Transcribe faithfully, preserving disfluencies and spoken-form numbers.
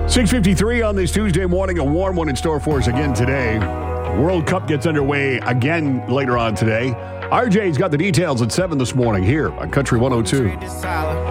six fifty-three on this Tuesday morning. A warm one in store for us again today. World Cup gets underway again later on today. R J's got the details at seven this morning here on Country one oh two.